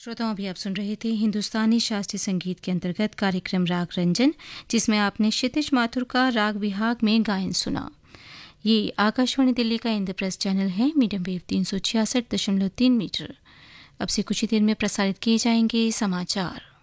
श्रोताओं, अभी आप सुन रहे थे हिंदुस्तानी शास्त्रीय संगीत के अंतर्गत कार्यक्रम राग रंजन, जिसमें आपने क्षितिज माथुर का राग विहाग में गायन सुना। ये आकाशवाणी दिल्ली का इंद्रप्रस्थ चैनल है, मीडियम वेव 366.3 मीटर। अब से कुछ ही देर में प्रसारित किए जाएंगे समाचार।